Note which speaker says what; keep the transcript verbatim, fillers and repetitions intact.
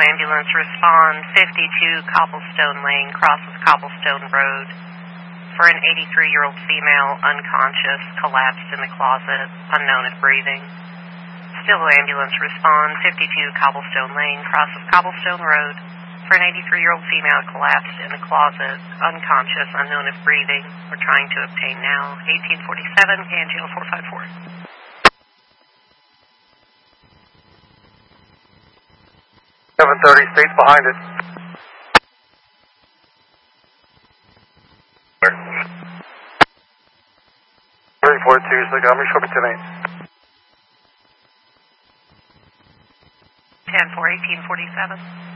Speaker 1: ambulance, respond fifty-two Cobblestone Lane, crosses Cobblestone Road for an eighty-three-year-old female, unconscious, collapsed in the closet, unknown if breathing. Still ambulance, respond fifty-two Cobblestone Lane, crosses Cobblestone Road for an eighty-three-year-old female, collapsed in the closet, unconscious, unknown if breathing. We're trying to obtain now. eighteen forty-seven, Angio four five four.
Speaker 2: seven thirty, stays behind it. three four two, Montgomery, show me ten eight.
Speaker 1: ten four, eighteen forty-seven.